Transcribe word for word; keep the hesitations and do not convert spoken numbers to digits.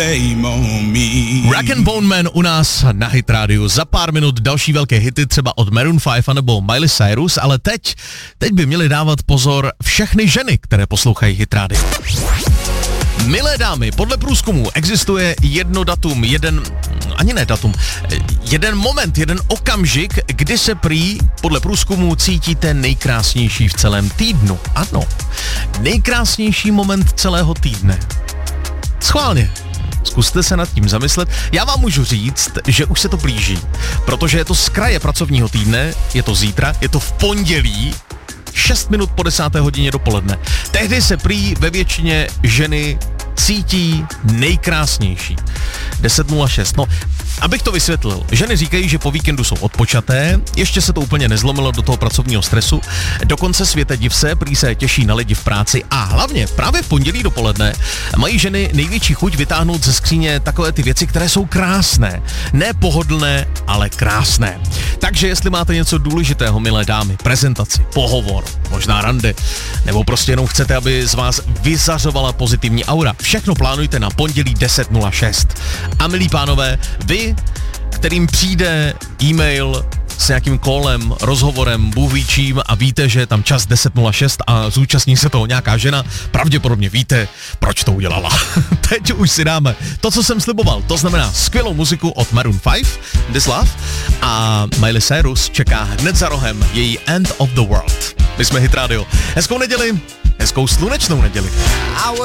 Rock and Bone Man u nás na Hit Radio. Za pár minut další velké hity třeba od Maroon pět anebo Miley Cyrus, ale teď, teď by měli dávat pozor všechny ženy, které poslouchají Hit Radio. Milé dámy, podle průzkumu existuje jedno datum, jeden, ani ne datum, jeden moment, jeden okamžik, kdy se prý podle průzkumu cítíte nejkrásnější v celém týdnu. Ano, nejkrásnější moment celého týdne. Schválně. Zkuste se nad tím zamyslet. Já vám můžu říct, že už se to blíží, protože je to z kraje pracovního týdne, je to zítra, je to v pondělí, šest minut po desáté hodině dopoledne. Tehdy se prý ve většině ženy cítí nejkrásnější. deset nula šest. No, abych to vysvětlil, ženy říkají, že po víkendu jsou odpočaté, ještě se to úplně nezlomilo do toho pracovního stresu, dokonce světe div se, prý se těší na lidi v práci a hlavně právě v pondělí dopoledne mají ženy největší chuť vytáhnout ze skříně takové ty věci, které jsou krásné. Ne pohodlné, ale krásné. Takže jestli máte něco důležitého, milé dámy, prezentaci, pohovor, možná rande, nebo prostě jenom chcete, aby z vás vyzařovala pozitivní aura, všechno plánujte na pondělí deset nula šest. A milí pánové, vy, kterým přijde e-mail s nějakým kolem, rozhovorem, bůh ví čím a víte, že je tam čas deset nula šest a zúčastní se toho nějaká žena, pravděpodobně víte, proč to udělala. Teď už si dáme to, co jsem sliboval, to znamená skvělou muziku od Maroon pět, This Love, a Miley Cyrus čeká hned za rohem její End of the World. My jsme Hit Radio. Hezkou neděli, hezkou slunečnou neděli.